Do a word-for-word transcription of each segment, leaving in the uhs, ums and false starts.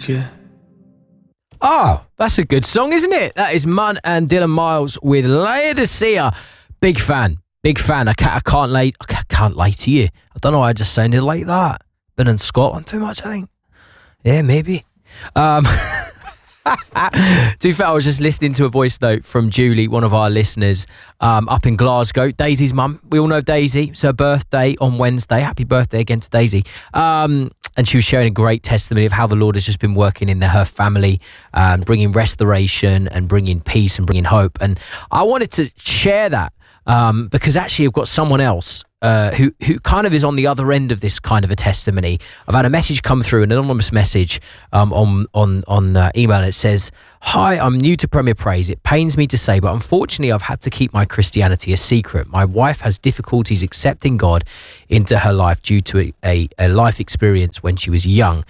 need you. Oh, that's a good song, isn't it? That is Munn and Dylan Miles with Laodicea. Big fan, big fan. I can't, I can't lie, I can't lie to you. I don't know why I just sounded like that. Been in Scotland too much, I think. Yeah, maybe. Um, to be fair, I was just listening to a voice note from Julie, one of our listeners, um, up in Glasgow. Daisy's mum. We all know Daisy. It's her birthday on Wednesday. Happy birthday again to Daisy. Um, and she was sharing a great testimony of how the Lord has just been working in the, her family, um, bringing restoration and bringing peace and bringing hope. And I wanted to share that um, because actually I've got someone else Uh, who who kind of is on the other end of this kind of a testimony. I've had a message come through, an anonymous message um, on on on uh, email. It says, "Hi, I'm new to Premier Praise. It pains me to say, but unfortunately, I've had to keep my Christianity a secret. My wife has difficulties accepting God into her life due to a, a, a life experience when she was young."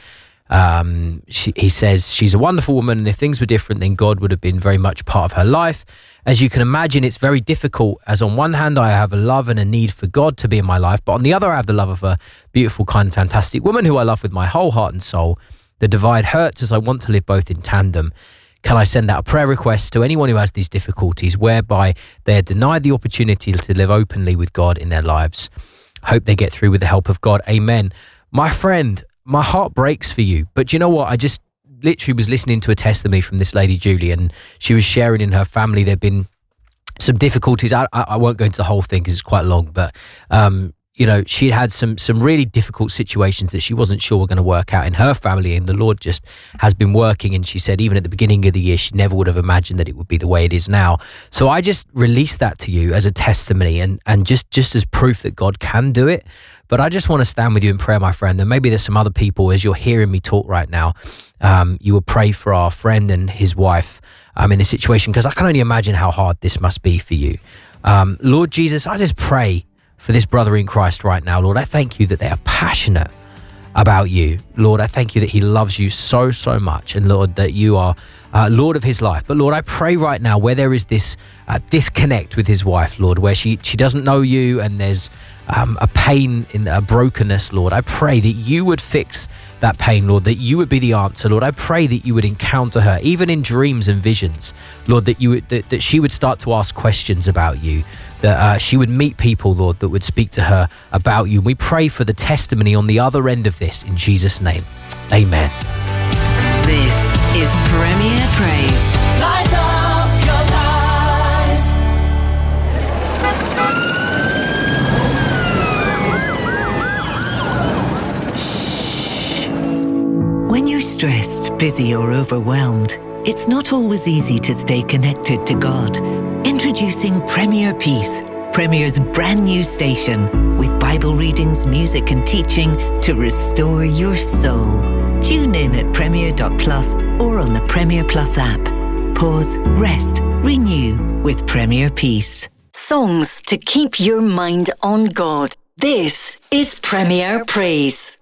Um, she, he says she's a wonderful woman, and if things were different, then God would have been very much part of her life. As you can imagine, it's very difficult, as on one hand, I have a love and a need for God to be in my life, but on the other, I have the love of a beautiful, kind, fantastic woman who I love with my whole heart and soul. The divide hurts as I want to live both in tandem. Can I send out a prayer request to anyone who has these difficulties, whereby they are denied the opportunity to live openly with God in their lives? Hope they get through with the help of God. Amen. My friend, my heart breaks for you, but you know what? I just literally was listening to a testimony from this lady, Julie, and she was sharing in her family there've been some difficulties. I, I, I won't go into the whole thing because it's quite long, but um, you know, she had some some really difficult situations that she wasn't sure were going to work out in her family, and the Lord just has been working. And she said even at the beginning of the year, she never would have imagined that it would be the way it is now. So I just released that to you as a testimony and and just just as proof that God can do it. But I just want to stand with you in prayer, my friend. And maybe there's some other people, as you're hearing me talk right now, um, you will pray for our friend and his wife um, in this situation, because I can only imagine how hard this must be for you. Um, Lord Jesus, I just pray for this brother in Christ right now. Lord, I thank you that they are passionate about you. Lord, I thank you that he loves you so, so much. And Lord, that you are uh, Lord of his life. But Lord, I pray right now where there is this uh, disconnect with his wife, Lord, where she, she doesn't know you and there's Um, a pain, in a brokenness, Lord. I pray that you would fix that pain, Lord, that you would be the answer, Lord. I pray that you would encounter her, even in dreams and visions, Lord, that you would, that, that she would start to ask questions about you, that uh, she would meet people, Lord, that would speak to her about you. We pray for the testimony on the other end of this in Jesus' name. Amen. This is Premier Praise. Light up your life. When you're stressed, busy or overwhelmed, it's not always easy to stay connected to God. Introducing Premier Peace, Premier's brand new station, with Bible readings, music and teaching to restore your soul. Tune in at premier dot plus or on the Premier Plus app. Pause, rest, renew with Premier Peace. Songs to keep your mind on God. This is Premier Praise.